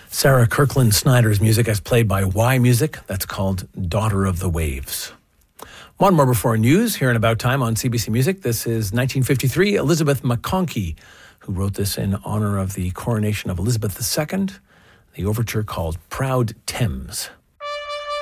Sarah Kirkland Snyder's music as played by Y Music. That's called Daughter of the Waves. One more before news here in About Time on CBC Music. This is 1953, Elizabeth McConkie, who wrote this in honor of the coronation of Elizabeth II, the overture called Proud Thames.